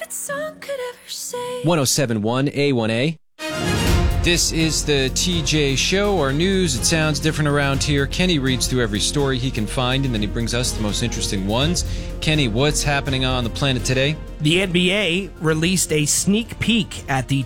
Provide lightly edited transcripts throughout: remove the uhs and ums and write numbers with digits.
that song could ever say. 107.1 A1A. This is the TJ Show. Our news, it sounds different around here. Kenny reads through every story he can find, and then he brings us the most interesting ones. Kenny, what's happening on the planet today? The NBA released a sneak peek at the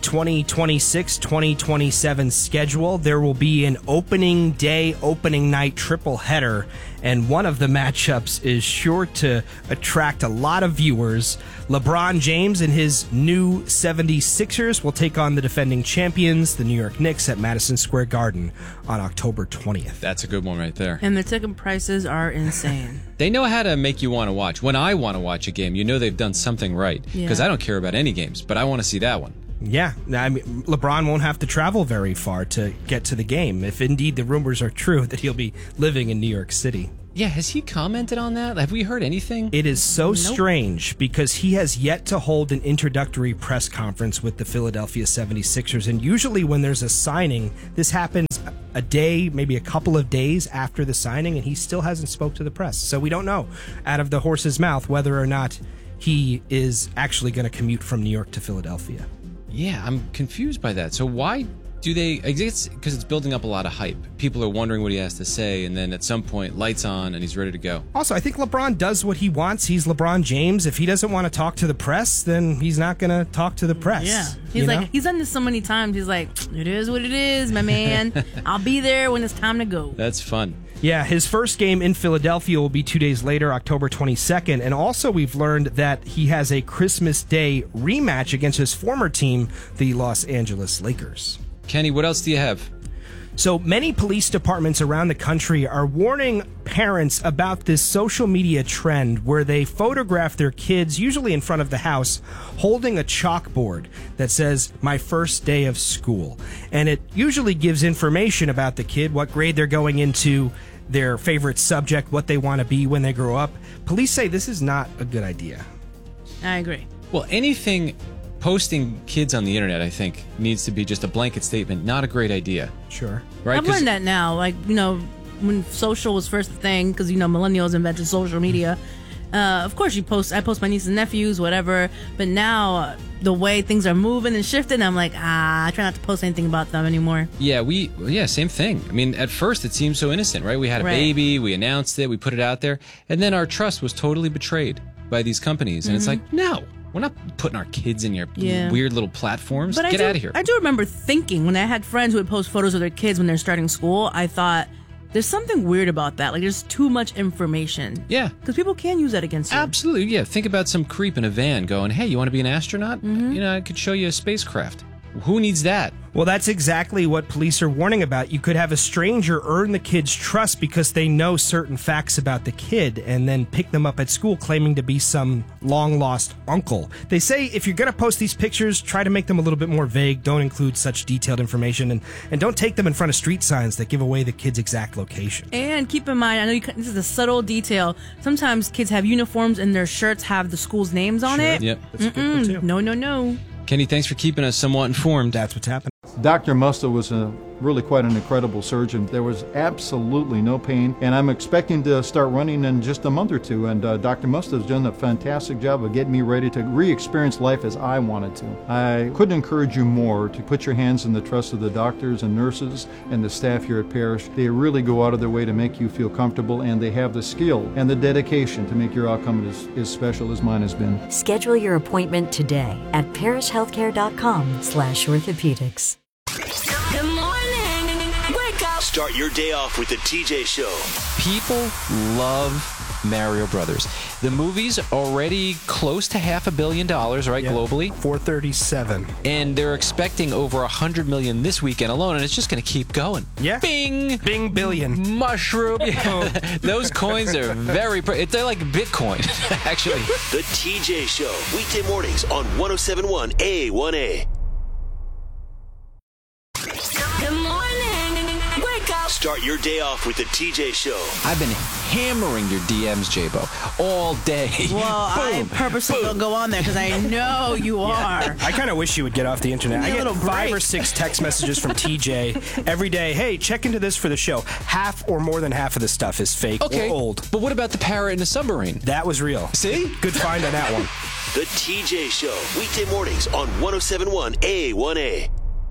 2026-2027 schedule. There will be an opening day, opening night triple header, and one of the matchups is sure to attract a lot of viewers. LeBron James and his new 76ers will take on the defending champions, the New York Knicks, at Madison Square Garden on October 20th. That's a good one right there. And the ticket prices are insane. They know how to make you want to watch. When I want to watch a game, you know they've done something right. Because I don't care about any games, but I want to see that one. Yeah, I mean, LeBron won't have to travel very far to get to the game, if indeed the rumors are true that he'll be living in New York City. Yeah, has he commented on that? Have we heard anything? It is so strange because he has yet to hold an introductory press conference with the Philadelphia 76ers. And usually when there's a signing, this happens a day, maybe a couple of days after the signing, and he still hasn't spoke to the press. So we don't know out of the horse's mouth whether or not he is actually going to commute from New York to Philadelphia. Yeah, I'm confused by that. So why do they... I guess because it's building up a lot of hype. People are wondering what he has to say, and then at some point, lights on, and he's ready to go. Also, I think LeBron does what he wants. He's LeBron James. If he doesn't want to talk to the press, then he's not going to talk to the press. Yeah. He's like, he's done this so many times. He's like, it is what it is, my man. I'll be there when it's time to go. That's fun. Yeah, his first game in Philadelphia will be 2 days later, October 22nd. And also we've learned that he has a Christmas Day rematch against his former team, the Los Angeles Lakers. Kenny, what else do you have? So many police departments around the country are warning parents about this social media trend where they photograph their kids, usually in front of the house, holding a chalkboard that says, "My first day of school." And it usually gives information about the kid, what grade they're going into, their favorite subject, what they want to be when they grow up. Police say this is not a good idea. I agree. Well, anything posting kids on the internet, I think, needs to be just a blanket statement. Not a great idea. Sure. Right? I've learned that now. Like, when social was first a thing, because, millennials invented social media. Of course, I post my nieces and nephews, whatever. But now, the way things are moving and shifting, I'm like, I try not to post anything about them anymore. Yeah, same thing. I mean, at first it seemed so innocent, right? We had a baby, we announced it, we put it out there, and then our trust was totally betrayed by these companies. And it's like, no, we're not putting our kids in your weird little platforms. Get out of here. I do remember thinking, when I had friends who would post photos of their kids when they're starting school, I thought, there's something weird about that. Like, there's too much information. Yeah. Because people can use that against you. Absolutely, yeah. Think about some creep in a van going, hey, you want to be an astronaut? I could show you a spacecraft. Who needs that? Well, that's exactly what police are warning about. You could have a stranger earn the kid's trust because they know certain facts about the kid and then pick them up at school claiming to be some long-lost uncle. They say if you're going to post these pictures, try to make them a little bit more vague. Don't include such detailed information, and don't take them in front of street signs that give away the kid's exact location. And keep in mind, I know this is a subtle detail. Sometimes kids have uniforms and their shirts have the school's names on it. Yep. That's a good one, too. No. Kenny, thanks for keeping us somewhat informed. That's what's happening. Dr. Musta was really quite an incredible surgeon. There was absolutely no pain, and I'm expecting to start running in just a month or two. And Dr. Musta has done a fantastic job of getting me ready to re-experience life as I wanted to. I couldn't encourage you more to put your hands in the trust of the doctors and nurses and the staff here at Parrish. They really go out of their way to make you feel comfortable, and they have the skill and the dedication to make your outcome as special as mine has been. Schedule your appointment today at parrishhealthcare.com/orthopedics. Good morning. Wake up. Start your day off with the TJ Show. People love Mario Brothers. The movie's already close to $500 million, right, globally? 437. And they're expecting over $100 million this weekend alone, and it's just going to keep going. Yeah. Bing! Bing billion. Mushroom. Those coins are they're like Bitcoin, actually. The TJ Show. Weekday mornings on 107.1 A1A. Good morning. Wake up. Start your day off with the TJ Show. I've been hammering your DMs, J-Bo, all day. Well, I purposely don't go on there because I know you are. I kind of wish you would get off the internet. I get 5 or 6 text messages from TJ every day. Hey, check into this for the show. Half or more than half of the stuff is fake or old. But what about the parrot in the submarine? That was real. See? Good find on that one. The TJ Show, weekday mornings on 107.1 A1A.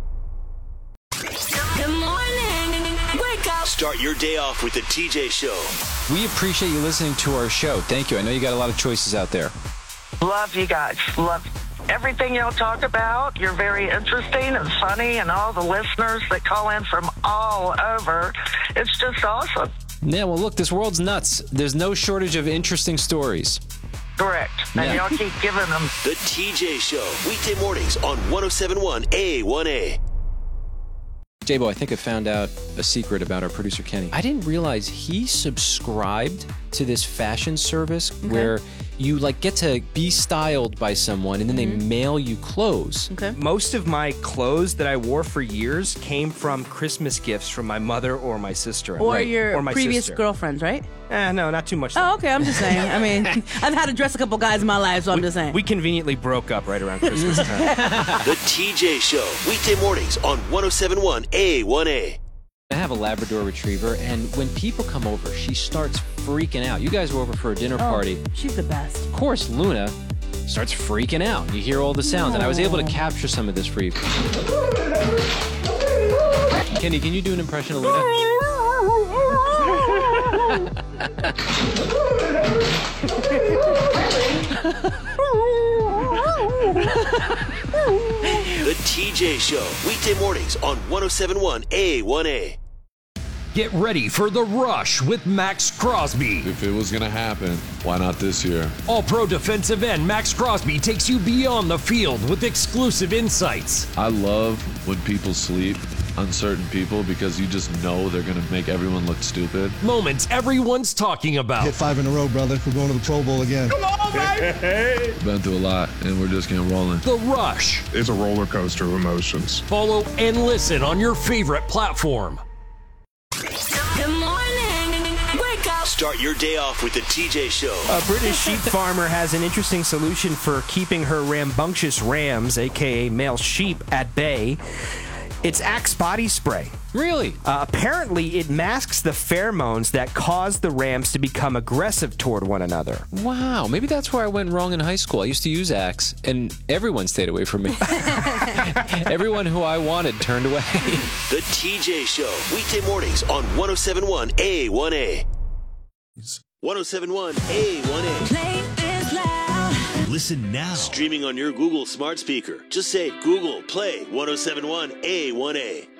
Good morning. Wake up. Start your day off with the TJ Show. We appreciate you listening to our show. Thank you. I know you got a lot of choices out there. Love you guys. Love everything y'all talk about. You're very interesting and funny, and all the listeners that call in from all over. It's just awesome. Yeah, well, look, this world's nuts. There's no shortage of interesting stories. Correct. And Yeah. y'all keep giving them. The TJ Show, weekday mornings on 107.1 A1A. J-Bo, I think I found out a secret about our producer, Kenny. I didn't realize he subscribed to this fashion service where you get to be styled by someone and then they mail you clothes. Okay. Most of my clothes that I wore for years came from Christmas gifts from my mother or my sister. Or Right. your or my previous sister. girlfriends, right? No, not too much. Oh, okay. I'm just saying. I mean, I've had to dress a couple guys in my life, so I'm just saying. We conveniently broke up right around Christmas time. The TJ Show, weekday mornings on 107.1 A1A. I have a Labrador Retriever, and when people come over, she starts freaking out. You guys were over for a dinner party. She's the best. Of course, Luna starts freaking out. You hear all the sounds, and I was able to capture some of this for you. Kenny, can you do an impression of Luna? The TJ Show, weekday mornings on 107.1 A1A. Get ready for The Rush with Max Crosby. If it was going to happen, why not this year? All-pro defensive end Max Crosby takes you beyond the field with exclusive insights. I love when people sleep, uncertain people, because you just know they're going to make everyone look stupid. Moments everyone's talking about. Hit 5 in a row, brother. We're going to the Pro Bowl again. Come on, baby! Been through a lot, and we're just getting rolling. The Rush. It's a roller coaster of emotions. Follow and listen on your favorite platform. Good morning. Wake up. Start your day off with the TJ Show. A British sheep farmer has an interesting solution for keeping her rambunctious rams, aka male sheep, at bay. It's Axe body spray. Really? Apparently, it masks the pheromones that cause the rams to become aggressive toward one another. Wow, maybe that's where I went wrong in high school. I used to use Axe, and everyone stayed away from me. Everyone who I wanted turned away. The TJ Show, weekday mornings on 107.1 A1A. 107.1 A1A. Play is loud. Listen now. Streaming on your Google smart speaker. Just say Google Play 107.1 A1A.